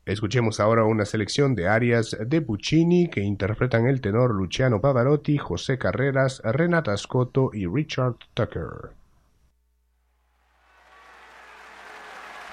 Escuchemos ahora una selección de arias de Puccini que interpretan el tenor Luciano Pavarotti, José Carreras, Renata Scotto y Richard Tucker.